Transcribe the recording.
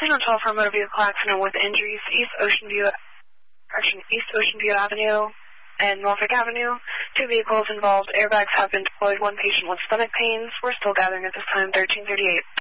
on 12 for a motor vehicle accident with injuries, East Ocean View Avenue and Norfolk Avenue. 2 vehicles involved. Airbags have been deployed. 1 patient with stomach pains. We're still gathering at this time, 1338.